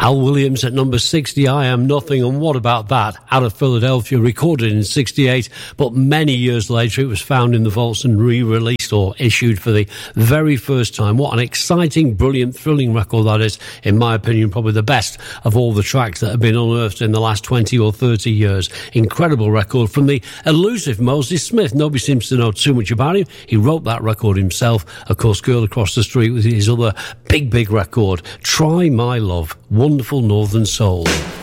Al Williams at number 60, I Am Nothing, and what about that? Out of Philadelphia, recorded in 68, but many years later it was found in the vaults and re-released or issued for the very first time. What an exciting, brilliant, thrilling record that is, in my opinion, probably the best of all the tracks that have been unearthed in the last 20 or 30 years. Incredible record from the elusive Moses Smith. Nobody seems to know too much about him. He wrote that record himself. Of course, Girl Across the Street was his other big record. Try My Love, Wonderful Northern Soul.